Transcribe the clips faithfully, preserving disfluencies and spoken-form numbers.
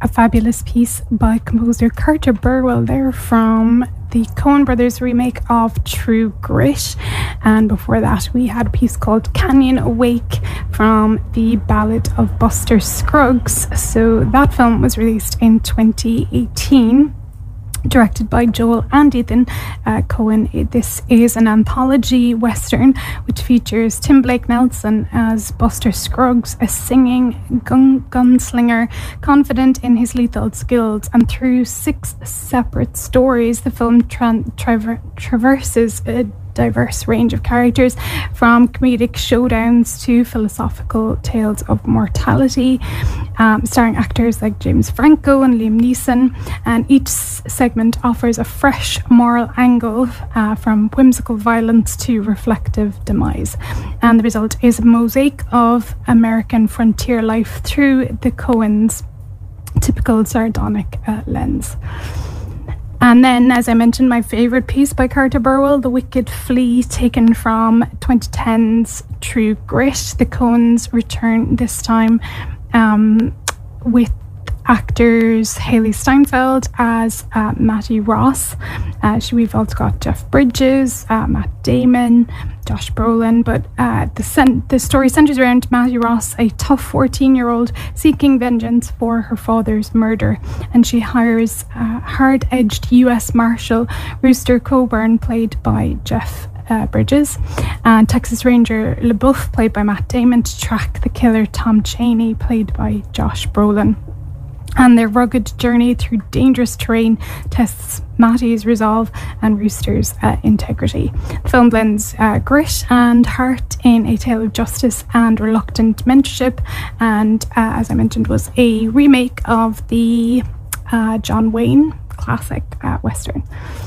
a fabulous piece by composer Carter Burwell there from the Coen Brothers remake of True Grit, and before that we had a piece called Canyon Awake from the Ballad of Buster Scruggs. So that film was released in twenty eighteen, directed by Joel and Ethan uh, Coen. This is an anthology western which features Tim Blake Nelson as Buster Scruggs, a singing gun- gunslinger confident in his lethal skills, and through six separate stories the film tra- traver- traverses a diverse range of characters, from comedic showdowns to philosophical tales of mortality, um, starring actors like James Franco and Liam Neeson, and each s- segment offers a fresh moral angle, uh, from whimsical violence to reflective demise, and the result is a mosaic of American frontier life through the Coens' typical sardonic uh, lens. And then, as I mentioned, my favourite piece by Carter Burwell, The Wicked Flea, taken from twenty ten's True Grit. The Coens return this time um, with actors Haley Steinfeld as uh, Mattie Ross. Uh, we've also got Jeff Bridges, uh, Matt Damon, Josh Brolin, but uh, the, cent- the story centres around Mattie Ross, a tough fourteen-year-old seeking vengeance for her father's murder, and she hires uh, hard-edged U S Marshal Rooster Coburn, played by Jeff Uh, Bridges, and Texas Ranger LaBeouf, played by Matt Damon, to track the killer Tom Chaney, played by Josh Brolin. And their rugged journey through dangerous terrain tests Mattie's resolve and Rooster's uh, integrity. The film blends uh, grit and heart in a tale of justice and reluctant mentorship, and uh, as I mentioned, was a remake of the uh, John Wayne classic uh, Western.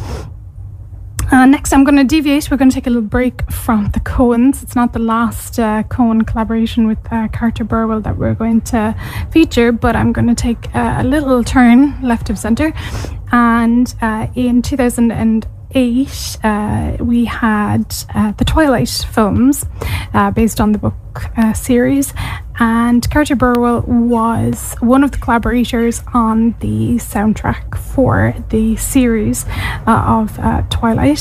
Uh, next, I'm going to deviate. We're going to take a little break from the Coens. It's not the last uh, Coen collaboration with uh, Carter Burwell that we're going to feature, but I'm going to take uh, a little turn left of centre. And uh, in two thousand eight, uh, we had uh, the Twilight films uh, based on the book uh, series, and Carter Burwell was one of the collaborators on the soundtrack for the series uh, of uh, Twilight.